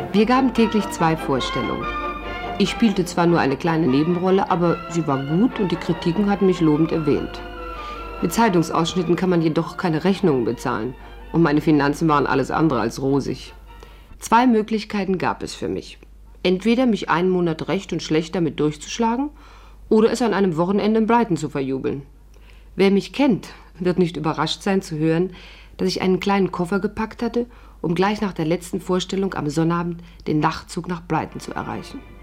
Wir gaben täglich 2 Vorstellungen. Ich spielte zwar nur eine kleine Nebenrolle, aber sie war gut und die Kritiken hatten mich lobend erwähnt. Mit Zeitungsausschnitten kann man jedoch keine Rechnungen bezahlen und meine Finanzen waren alles andere als rosig. 2 Möglichkeiten gab es für mich. Entweder mich einen Monat recht und schlecht damit durchzuschlagen oder es an einem Wochenende in Brighton zu verjubeln. Wer mich kennt, wird nicht überrascht sein zu hören, dass ich einen kleinen Koffer gepackt hatte, um gleich nach der letzten Vorstellung am Sonnabend den Nachtzug nach Brighton zu erreichen.